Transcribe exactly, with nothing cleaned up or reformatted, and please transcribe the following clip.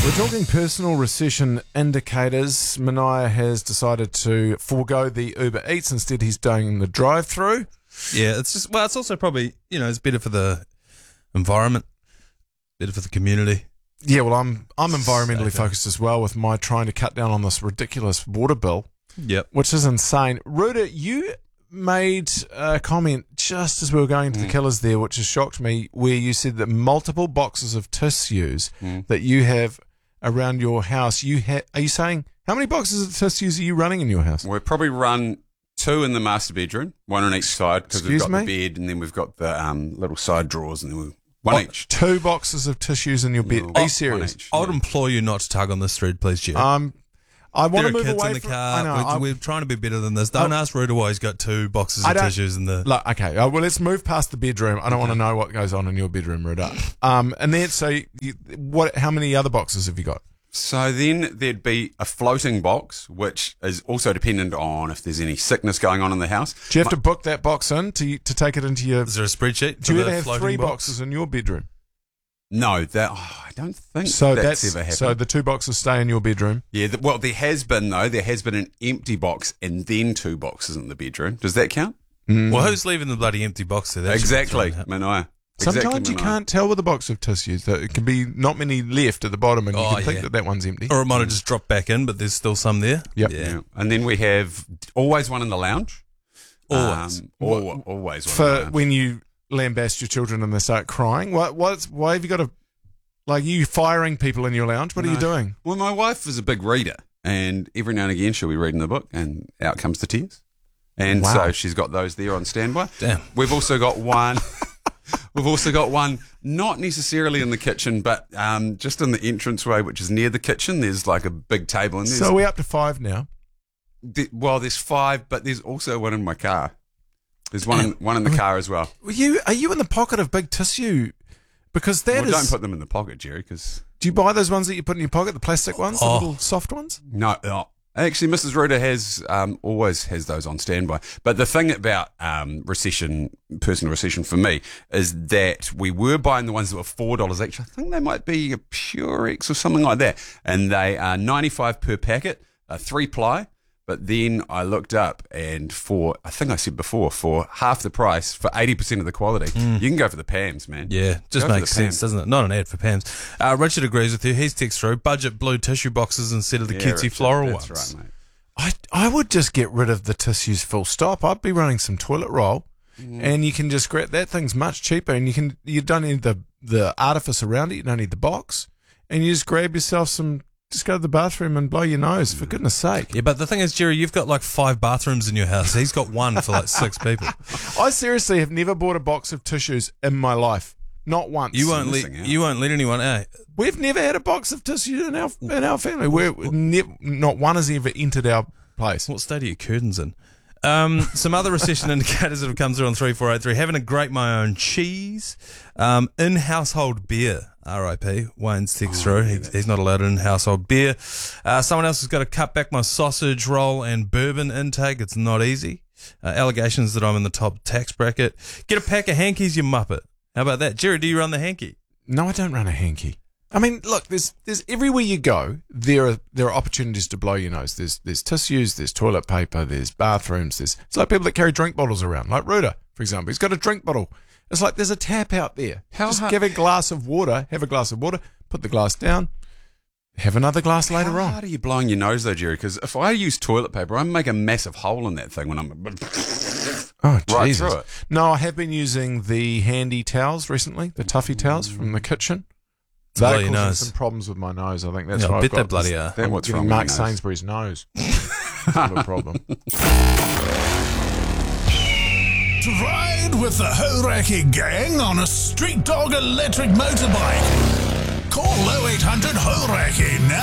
We're talking personal recession indicators. Mania has decided to forego the Uber Eats. Instead, he's doing the drive-through. Yeah, it's just, well, it's also probably, you know, it's better for the environment, better for the community. Yeah, well, I'm I'm environmentally Safer. focused as well with my trying to cut down on this ridiculous water bill, Yep. which is insane. Ruda, you made a comment just as we were going to the killers there, which has shocked me, where you said that multiple boxes of tissues Mm. that you have around your house, you ha- are you saying, how many boxes of tissues are you running in your house? We've probably run two in the master bedroom, one on each side, because we've Excuse got me? the bed, and then we've got the um, little side drawers, and then we one Oh, each. Two boxes of tissues in your bed. No, Are you one serious? each, I would yeah. implore you not to tug on this thread, please, Jerry. Um, I want there to are move kids away in the from. car. I know. we're, I- we're trying to be better than this. Don't I- ask Ruda why he's got two boxes I of don't- tissues in the... Look, okay. Uh, well, let's move past the bedroom. I don't want to know what goes on in your bedroom, Ruda. Um, and then so, you, what? How many other boxes have you got? So then there'd be a floating box, which is also dependent on if there's any sickness going on in the house. Do you have to book that box in to to take it into your? Is there a spreadsheet? Do you for ever the have floating three box? boxes in your bedroom? No, that oh, I don't think So that's, that's, ever happened. so the two boxes stay in your bedroom. yeah, th- well, there has been though. There has been an empty box and then two boxes in the bedroom. Does that count? Well, who's leaving the bloody empty box there? That should be Exactly, thrown out. Mania. Sometimes exactly, you Mania. can't tell with a box of tissues that it can be not many left at the bottom, and you Oh, can think yeah. that that one's empty. Or it might have just dropped back in, but there's still some there. Yep. Yeah. Yeah. And then we have always one in the lounge. Always. Um, al- always one in the For lounge. when you lambast your children and they start crying, what? What's? Why have you got to? Like, you firing people in your lounge? What are you No. doing? Well, my wife is a big reader, and every now and again she'll be reading the book, and out comes the tears. And Wow. so she's got those there on standby. Damn. We've also got one. We've also got one, not necessarily in the kitchen, but um, just in the entranceway, which is near the kitchen. There's like a big table, and there's So we're up to five now. th- well, there's five, but there's also one in my car. There's one in, one in the car as well. Were you are you in the pocket of big tissue? Because that Well, is. don't put them in the pocket, Jerry, because do you buy those ones that you put in your pocket, the plastic ones, the Oh. little soft ones? no, no. Actually, Missus Ruda has um, always has those on standby. But the thing about um, recession, personal recession for me, is that we were buying the ones that were four dollars each. I think they might be a Purex or something like that, and they are ninety five per packet, uh, three ply. But then I looked up, and for I think I said before, for half the price, for eighty percent of the quality, you can go for the Pams, man. Yeah, just Go for makes the sense, Pams. doesn't it? Not an ad for Pam's. Uh, Richard agrees with you. He's text through budget blue tissue boxes instead of the Yeah, cutesy Richard, floral that's ones. right, mate. I I would just get rid of the tissues full stop. I'd be running some toilet roll, and you can just grab that thing's much cheaper, and you can you don't need the the artifice around it. You don't need the box, and you just grab yourself some. Just go to the bathroom and blow your nose, for goodness sake. Yeah, but the thing is, Jerry, you've got like five bathrooms in your house. He's got one for like six people. I seriously have never bought a box of tissues in my life. Not once. You won't let missing out. you won't let anyone out. We've never had a box of tissue in our in our family. We're ne- not one has ever entered our place. What state are your curtains in? Um, some other recession indicators that have come through on three four eight three. Having a great my own cheese. Um, in household beer. R I P Wayne's text through. He, he's not allowed in household beer. Uh, someone else has got to cut back my sausage roll and bourbon intake. It's not easy. Uh, allegations that I'm in the top tax bracket. Get a pack of hankies, you muppet. How about that? Jerry, do you run the hanky? No, I don't run a hanky. I mean, look, there's there's everywhere you go, there are there are opportunities to blow your nose. There's there's tissues, there's toilet paper, there's bathrooms, there's it's like people that carry drink bottles around, like Ruda, for example. He's got a drink bottle. It's like there's a tap out there. How Just hard- give a glass of water, have a glass of water, put the glass down, have another glass later How on. hard are you blowing your nose though, Jerry? Because if I use toilet paper, I make a massive hole in that thing when I'm Oh, right Jesus. through it. No, I have been using the handy towels recently, the Tuffy towels from the kitchen. To blow They're your causing nose. some problems with my nose. I think that's Yeah, I what I've bet they got. bloody This- are. Then I'm what's getting wrong with Mark your nose? Sainsbury's nose. Not a problem. To ride with the Horaki gang on a Street Dog electric motorbike. Call oh eight hundred Horaki now.